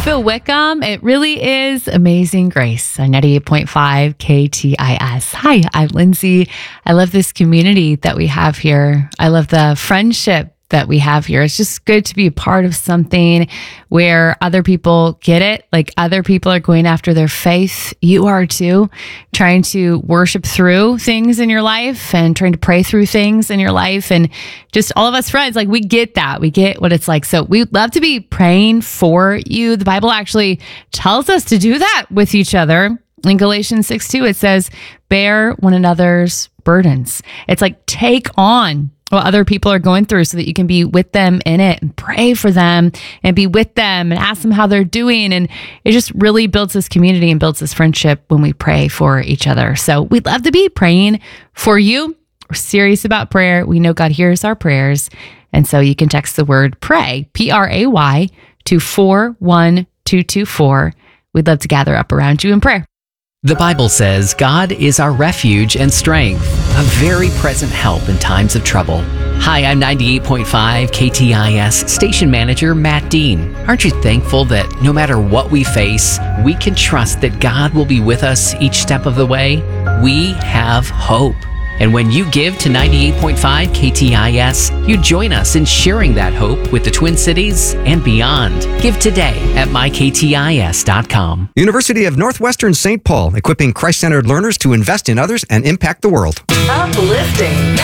Phil Wickham. It really is Amazing Grace on 98.5 KTIS. Hi, I'm Lindsay. I love this community that we have here. I love the friendship that we have here. It's just good to be a part of something where other people get it. Like other people are going after their faith. You are too, trying to worship through things in your life and trying to pray through things in your life. And just all of us friends, like we get that. We get what it's like. So we'd love to be praying for you. The Bible actually tells us to do that with each other. In Galatians 6:2, it says, bear one another's burdens. It's like take on what other people are going through so that you can be with them in it and pray for them and be with them and ask them how they're doing. And it just really builds this community and builds this friendship when we pray for each other. So we'd love to be praying for you. We're serious about prayer. We know God hears our prayers. And so you can text the word pray, PRAY, to 41224. We'd love to gather up around you in prayer. The Bible says God is our refuge and strength, a very present help in times of trouble. Hi, I'm 98.5 KTIS station manager Matt Dean. Aren't you thankful that no matter what we face, we can trust that God will be with us each step of the way? We have hope. And when you give to 98.5 KTIS, you join us in sharing that hope with the Twin Cities and beyond. Give today at myktis.com. University of Northwestern St. Paul, equipping Christ-centered learners to invest in others and impact the world. Uplifting.